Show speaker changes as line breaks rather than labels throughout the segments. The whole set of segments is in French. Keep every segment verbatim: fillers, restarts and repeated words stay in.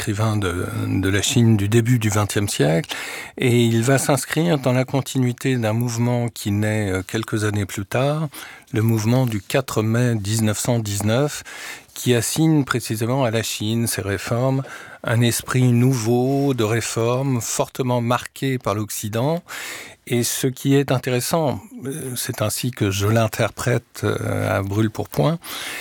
écrivain de, de la Chine du début du vingtième siècle, et il va s'inscrire dans la continuité d'un mouvement qui naît quelques années plus tard, le mouvement du quatre mai mille neuf cent dix-neuf, qui assigne précisément à la Chine, ses réformes, un esprit nouveau de réforme fortement marqué par l'Occident. Et ce qui est intéressant, c'est ainsi que je l'interprète à brûle-pourpoint,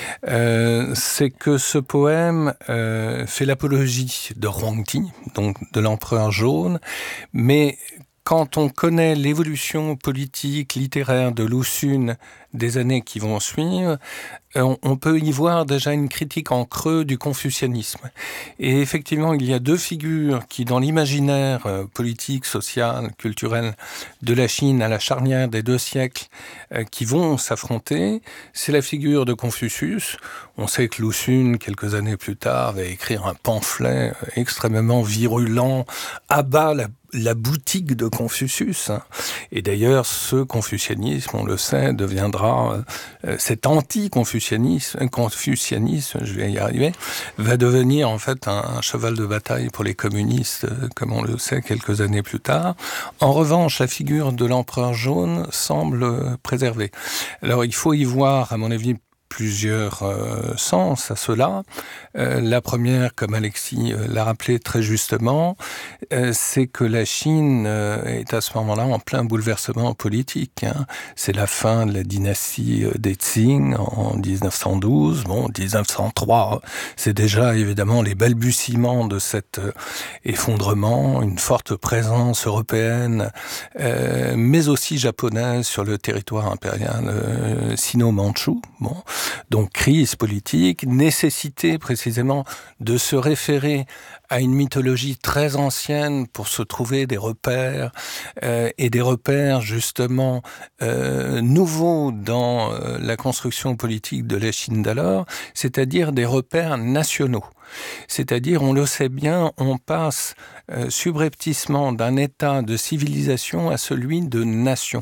euh, c'est que ce poème euh, fait l'apologie de Huangdi, donc de l'empereur jaune, mais quand on connaît l'évolution politique, littéraire de Lu Xun des années qui vont suivre, on, on peut y voir déjà une critique en creux du confucianisme. Et effectivement, il y a deux figures qui, dans l'imaginaire euh, politique, social, culturel de la Chine à la charnière des deux siècles, euh, qui vont s'affronter. C'est la figure de Confucius. On sait que Lu Xun, quelques années plus tard, va écrire un pamphlet euh, extrêmement virulent, abat la la boutique de Confucius. Et d'ailleurs, ce confucianisme, on le sait, deviendra, euh, cet anti-confucianisme, confucianisme, je vais y arriver, va devenir en fait un, un cheval de bataille pour les communistes, euh, comme on le sait quelques années plus tard. En revanche, la figure de l'empereur jaune semble préservée. Alors, il faut y voir, à mon avis, plusieurs euh, sens à cela. Euh, la première, comme Alexis euh, l'a rappelé très justement, euh, c'est que la Chine euh, est à ce moment-là en plein bouleversement politique. Hein. C'est la fin de la dynastie euh, des Qing en dix-neuf cent douze. Bon, dix-neuf cent trois, c'est déjà évidemment les balbutiements de cet euh, effondrement, une forte présence européenne, euh, mais aussi japonaise sur le territoire impérial euh, sino-mandchou. Bon. Donc crise politique, nécessité précisément de se référer à une mythologie très ancienne pour se trouver des repères euh, et des repères justement euh, nouveaux dans euh, la construction politique de la Chine d'alors, c'est-à-dire des repères nationaux. C'est-à-dire, on le sait bien, on passe euh, subrepticement d'un état de civilisation à celui de nation.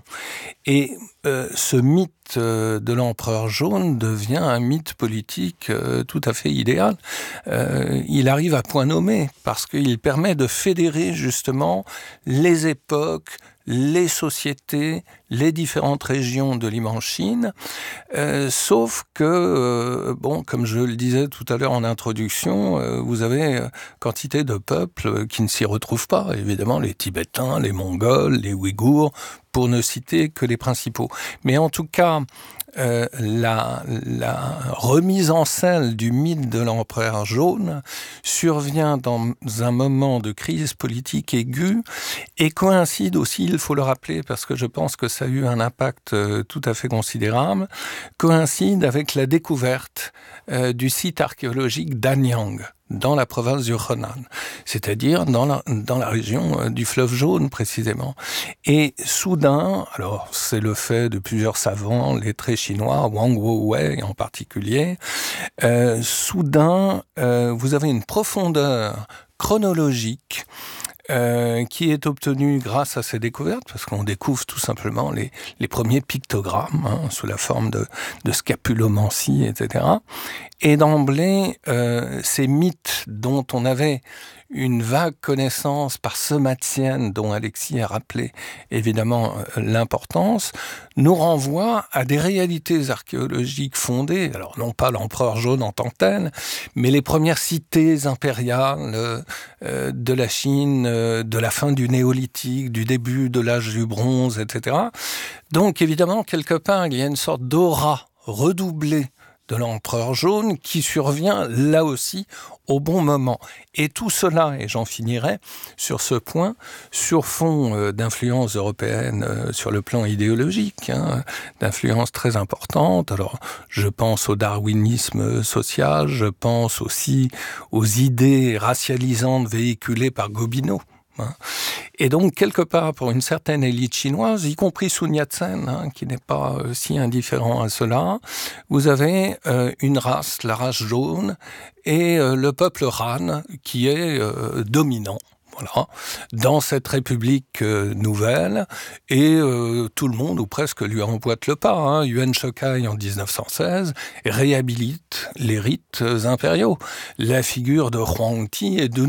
Et euh, ce mythe euh, de l'empereur jaune devient un mythe politique euh, tout à fait idéal. Euh, il arrive à point nommé parce qu'il permet de fédérer justement les époques, les sociétés, les différentes régions de l'immense Chine, euh, sauf que, euh, bon, comme je le disais tout à l'heure en introduction, euh, vous avez euh, quantité de peuples qui ne s'y retrouvent pas, évidemment les Tibétains, les Mongols, les Ouïghours, pour ne citer que les principaux. Mais en tout cas, Euh, la, la remise en scène du mythe de l'empereur jaune survient dans un moment de crise politique aiguë et coïncide aussi, il faut le rappeler parce que je pense que ça a eu un impact euh, tout à fait considérable, coïncide avec la découverte euh, du site archéologique d'Anyang, dans la province du Henan, c'est-à-dire dans la, dans la région euh, du fleuve jaune précisément. Et soudain, alors c'est le fait de plusieurs savants, lettrés chinois, Wang Wowei en particulier, euh, soudain euh, vous avez une profondeur chronologique Euh, qui est obtenu grâce à ces découvertes, parce qu'on découvre tout simplement les, les premiers pictogrammes hein, sous la forme de, de scapulomancie, et cetera. Et d'emblée, euh, ces mythes dont on avait une vague connaissance par Somatien, dont Alexis a rappelé évidemment euh, l'importance, nous renvoient à des réalités archéologiques fondées, alors non pas l'empereur jaune en tant que tel, mais les premières cités impériales euh, de la Chine, euh, de la fin du néolithique, du début de l'âge du bronze, et cetera. Donc évidemment, quelque part, il y a une sorte d'aura redoublée de l'empereur jaune qui survient là aussi au bon moment. Et tout cela, et j'en finirai sur ce point, sur fond euh, d'influence européenne euh, sur le plan idéologique, hein, d'influence très importante. Alors, je pense au darwinisme social, je pense aussi aux idées racialisantes véhiculées par Gobineau. Hein. Et donc, quelque part, pour une certaine élite chinoise, y compris Sun Yat-sen, hein, qui n'est pas euh, si indifférent à cela, vous avez euh, une race, la race jaune, et euh, le peuple Han, qui est euh, dominant. Voilà, dans cette république euh, nouvelle, et euh, tout le monde, ou presque, lui emboîte le pas. Hein. Yuan Shikai, en dix-neuf cent seize, réhabilite les rites impériaux. La figure de Huangdi est de